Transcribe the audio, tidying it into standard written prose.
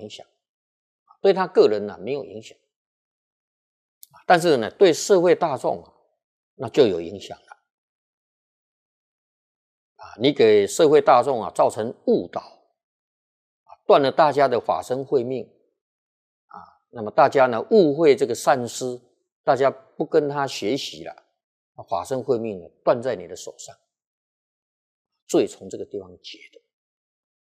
影响，对他个人呢没有影响，但是呢对社会大众那就有影响了。你给社会大众造成误导，断了大家的法身慧命，那么大家呢误会这个善师，大家不跟他学习了，法身慧命呢断在你的手上，罪从这个地方结的。